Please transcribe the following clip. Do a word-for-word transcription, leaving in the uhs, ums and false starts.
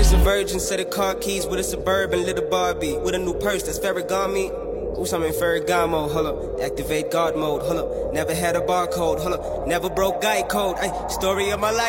Life's a virgin, set of car keys with a Suburban little Barbie. With a new purse that's Ferragamo. Ooh, I'm in Ferragamo, hold up. Activate God mode, hold up. Never had a barcode, hold up. Never broke guy code, ay. Story of my life.